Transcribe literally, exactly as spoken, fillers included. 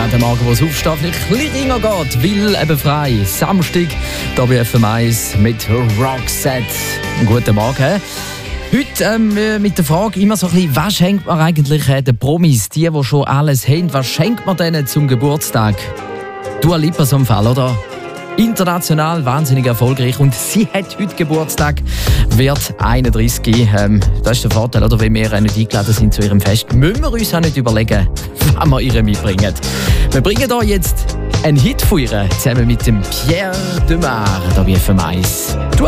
der Morgen, wo es aufsteht, ein bisschen länger geht, weil eben frei. Samstag, hier bei F M eins mit Roxette. Einen guten Morgen. Heute ähm, mit der Frage immer so ein bisschen, was schenkt man eigentlich äh, den Promis, die, die schon alles haben, was schenkt man denen zum Geburtstag? Dua Lipa so ein Fall, oder? International wahnsinnig erfolgreich und sie hat heute Geburtstag, wird einunddreißig. Ähm, das ist der Vorteil, oder? Wenn wir nicht eingeladen sind zu ihrem Fest, müssen wir uns auch nicht überlegen, was wir ihr mitbringen. Wir bringen hier jetzt einen Hit von ihr, zusammen mit dem Pierre Demar, hier bei F M eins.